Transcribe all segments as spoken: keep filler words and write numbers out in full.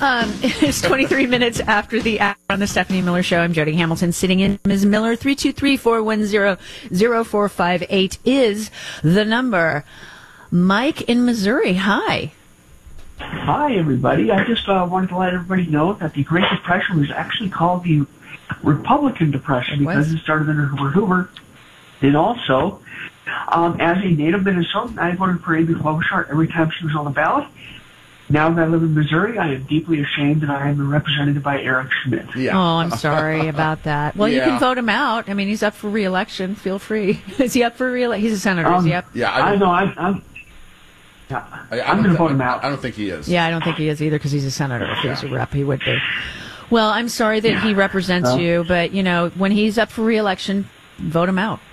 Um, it's twenty-three minutes after the hour on the Stephanie Miller Show. I'm Jody Hamilton sitting in. Miz Miller, three two three, four one zero, zero four five eight is the number. Mike in Missouri, hi. Hi, everybody. I just uh, wanted to let everybody know that the Great Depression was actually called the Republican Depression because it started under Herbert Hoover. And also, um, as a native Minnesotan, I voted for Amy Klobuchar every time she was on the ballot. Now that I live in Missouri, I am deeply ashamed that I am represented by Eric Schmidt. Yeah. Oh, I'm sorry about that. Well, yeah. You can vote him out. I mean, he's up for re-election. Feel free. Is he up for re-election? He's a senator. Um, is he up? Yeah, I, I know. I, I'm, yeah, I, I I'm going to vote him out. I don't think he is. Yeah, I don't think he is either because he's a senator. If he was a rep, he would be. Well, I'm sorry that he represents uh, you, but, you know, when he's up for re-election, vote him out.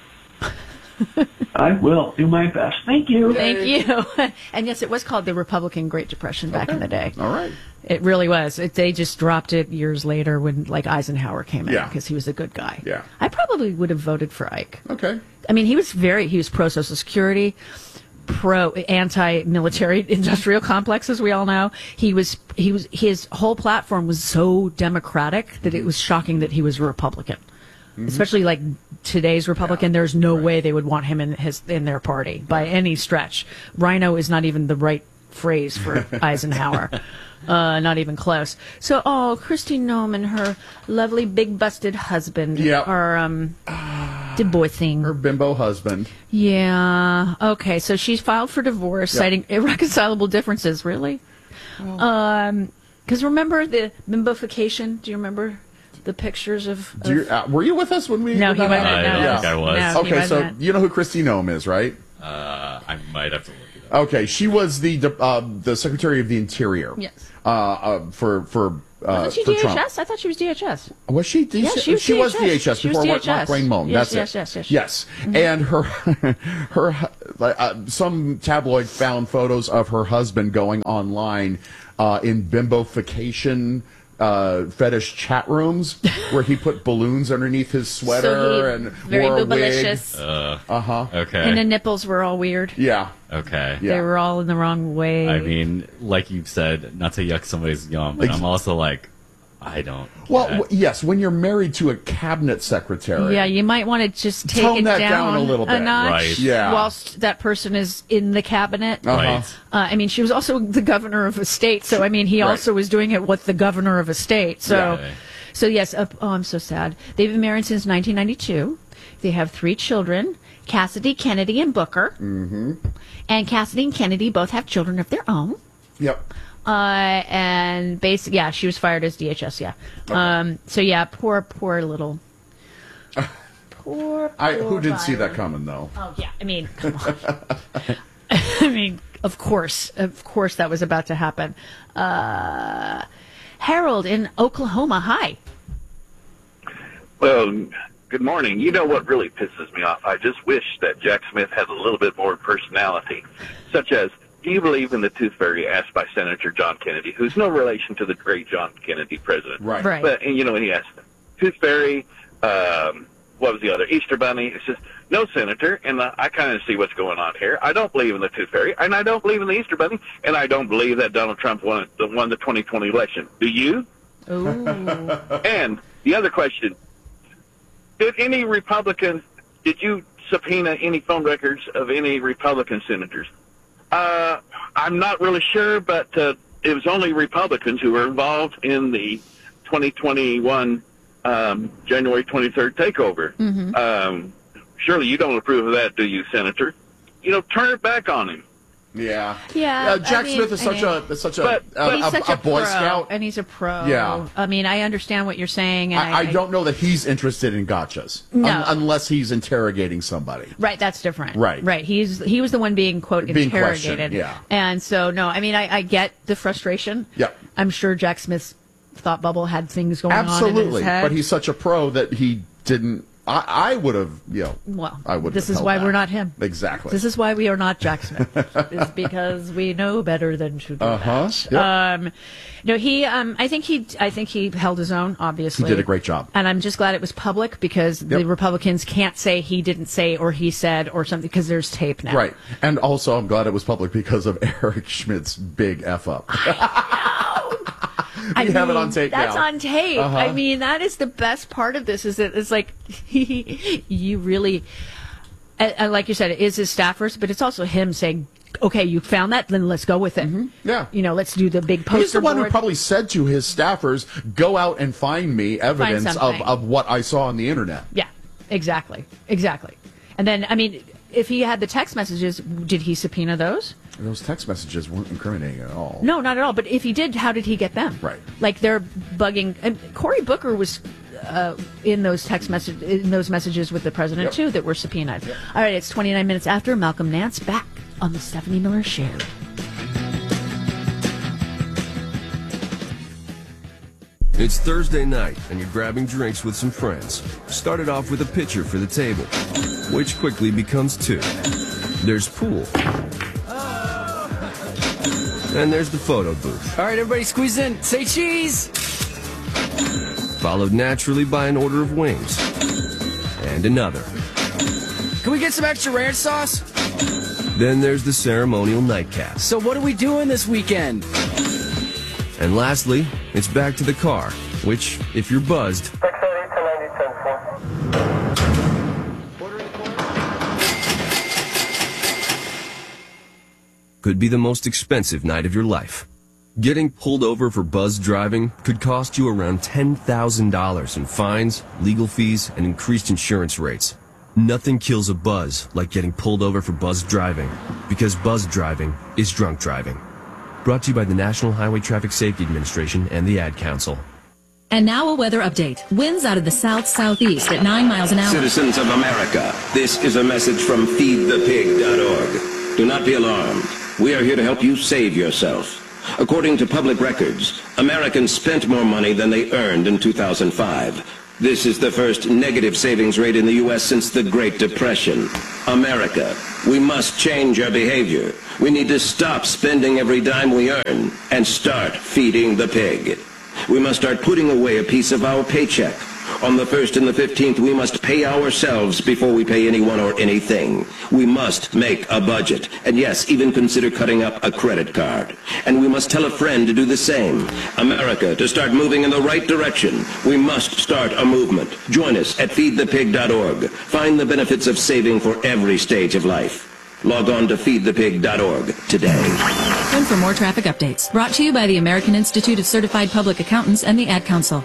I will do my best. Thank you. Thank you. And yes, it was called the Republican Great Depression back okay. in the day. All right. It really was. It, they just dropped it years later when, like, Eisenhower came in because yeah. he was a good guy. Yeah. I probably would have voted for Ike. Okay. I mean, he was very, he was pro-Social Security, pro anti-military industrial complex, as we all know. He was, he was, his whole platform was so democratic that it was shocking that he was a Republican. Mm-hmm. Especially like today's Republican, yeah, there's no right. way they would want him in his in their party by any stretch. Rhino is not even the right phrase for Eisenhower. Uh, not even close. So, oh, Kristi Noem and her lovely big busted husband yep. are um, divorcing. Her bimbo husband. Yeah. Okay, so she's filed for divorce, yep. citing irreconcilable differences. Really? Well, um, because remember the bimbofication? Do you remember? The pictures of... of... You, uh, were you with us when we... No, he wasn't. I no, don't yeah. think I was. No, okay, so you know who Kristi Noem is, right? Uh, I might have to look it up. Okay, she was the uh, the Secretary of the Interior. Yes. Uh, uh, for... for uh, Wasn't she for D H S? Trump. I thought she was D H S. Was she D H S? Yeah, she was she D H S. Was D H S she before was Mark Rain Moan. Yes, That's yes, it. yes, yes, yes. Mm-hmm. And her, her, uh, some tabloid found photos of her husband going online uh, in bimbofication uh, fetish chat rooms where he put balloons underneath his sweater so and very wore a boobalicious. wig. Uh huh. Okay. And the nipples were all weird. Yeah. Okay. Yeah. They were all in the wrong way. I mean, like you've said, not to yuck somebody's yum, but I'm also like, I don't. Well, w- yes, when you're married to a cabinet secretary. Yeah, you might want to just take tone it that down, down a little bit. notch Right. Yeah. whilst that person is in the cabinet. Uh-huh. Right. Uh, I mean, she was also the governor of a state, so I mean, he Right. also was doing it with the governor of a state. So, Yeah. so yes. Uh, oh, I'm so sad. They've been married since nineteen ninety-two. They have three children: Cassidy, Kennedy, and Booker. Mm-hmm. And Cassidy and Kennedy both have children of their own. Yep. Uh, and basically, yeah, she was fired as D H S. Yeah. Okay. Um. So yeah, poor, poor little. Poor. poor I who didn't see that Byron. coming though. Oh yeah, I mean, come on. I mean, of course, of course, that was about to happen. Uh, Harold in Oklahoma. Hi. Well, good morning. You know what really pisses me off? I just wish that Jack Smith had a little bit more personality, such as, do you believe in the tooth fairy asked by Senator John Kennedy, who's no relation to the great John Kennedy president? Right. Right. But, and, you know, he asked, tooth fairy, um, what was the other, Easter Bunny? It says, no, Senator, and uh, I kind of see what's going on here. I don't believe in the tooth fairy, and I don't believe in the Easter Bunny, and I don't believe that Donald Trump won, won the twenty twenty election. Do you? Ooh. And the other question, did any Republicans, did you subpoena any phone records of any Republican senators? Uh, I'm not really sure, but uh, it was only Republicans who were involved in the twenty twenty-one um, January twenty-third takeover. Mm-hmm. Um, surely you don't approve of that, do you, Senator? You know, turn it back on him. Yeah. Yeah. Uh, Jack I mean, Smith is I such mean, a such a but- a, he's a, such a a, Boy pro, Scout. and he's a pro. Yeah. I mean, I understand what you're saying. And I, I don't know that he's interested in gotchas, No. un- unless he's interrogating somebody. Right, that's different. Right. Right. He's he was the one being quote Being interrogated. questioned, yeah. And so no, I mean I, I get the frustration. Yep. I'm sure Jack Smith's thought bubble had things going on in his Absolutely, head. but he's such a pro that he didn't. I, I would have, you know. Well, I would. this is why we're not him. Exactly. This is why we are not Jack Smith. It's because we know better than to do Uh-huh. that. Yep. Um, no, he. Um, I think he. I think he held his own. Obviously, He did a great job. and I'm just glad it was public because the Yep. Republicans can't say he didn't say or he said or something because there's tape now. Right, and also I'm glad it was public because of Eric Schmidt's big f up. I have it mean, on tape That's now. on tape. Uh-huh. I mean, that is the best part of this. Is that it's like you really, and, and like you said, it is his staffers, but it's also him saying, "Okay, you found that, then let's go with it." Mm-hmm. Yeah, you know, let's do the big poster. He's the one board. who probably said to his staffers, "Go out and find me evidence Find of, something. of what I saw on the internet." Yeah, exactly, exactly. And then, I mean, if he had the text messages, did he subpoena those? Those text messages weren't incriminating at all. No, not at all. But if he did, how did he get them? Right. Like they're bugging. And Cory Booker was uh, in those text message in those messages with the president Yep. too that were subpoenaed. Yep. All right, it's twenty-nine minutes after. Malcolm Nance back on the Stephanie Miller Show. It's Thursday night, and you're grabbing drinks with some friends. Started off with a pitcher for the table, which quickly becomes two. There's pool. And there's the photo booth. All right, everybody squeeze in. Say cheese! Followed naturally by an order of wings. And another. Can we get some extra ranch sauce? Then there's the ceremonial nightcap. So what are we doing this weekend? And lastly, it's back to the car, which, if you're buzzed, could be the most expensive night of your life. Getting pulled over for buzzed driving could cost you around ten thousand dollars in fines, legal fees, and increased insurance rates. Nothing kills a buzz like getting pulled over for buzzed driving, because buzzed driving is drunk driving. Brought to you by the National Highway Traffic Safety Administration and the Ad Council. And now a weather update. Winds out of the south-southeast at nine miles an hour. Citizens of America, this is a message from feed the pig dot org. Do not be alarmed. We are here to help you save yourself. According to public records, Americans spent more money than they earned in two thousand five. This is the first negative savings rate in the U S since the Great Depression. America, we must change our behavior. We need to stop spending every dime we earn and start feeding the pig. We must start putting away a piece of our paycheck. On the first and the fifteenth, we must pay ourselves before we pay anyone or anything. We must make a budget. And yes, even consider cutting up a credit card. And we must tell a friend to do the same. America, to start moving in the right direction, we must start a movement. Join us at feed the pig dot org. Find the benefits of saving for every stage of life. Log on to feed the pig dot org today. And for more traffic updates, brought to you by the American Institute of Certified Public Accountants and the Ad Council.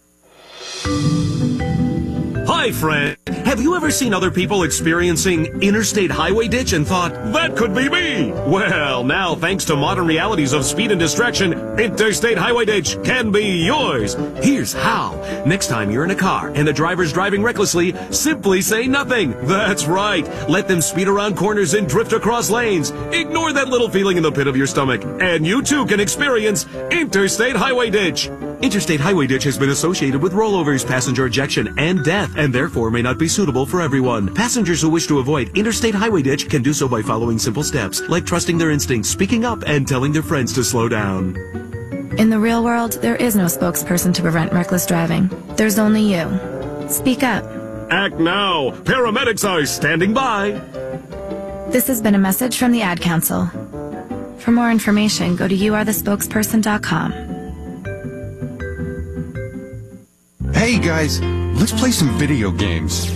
Hi, friend. Have you ever seen other people experiencing interstate highway ditch and thought, that could be me? Well, now, thanks to modern realities of speed and distraction, interstate highway ditch can be yours. Here's how. Next time you're in a car and the driver's driving recklessly, simply say nothing. That's right. Let them speed around corners and drift across lanes. Ignore that little feeling in the pit of your stomach, and you too can experience interstate highway ditch. Interstate highway ditch has been associated with rollovers, passenger ejection, and death, and therefore may not be suitable for everyone. Passengers who wish to avoid interstate highway ditch can do so by following simple steps, like trusting their instincts, speaking up, and telling their friends to slow down. In the real world, there is no spokesperson to prevent reckless driving. There's only you. Speak up. Act now. Paramedics are standing by. This has been a message from the Ad Council. For more information, go to you are the spokesperson dot com. Hey guys, let's play some video games.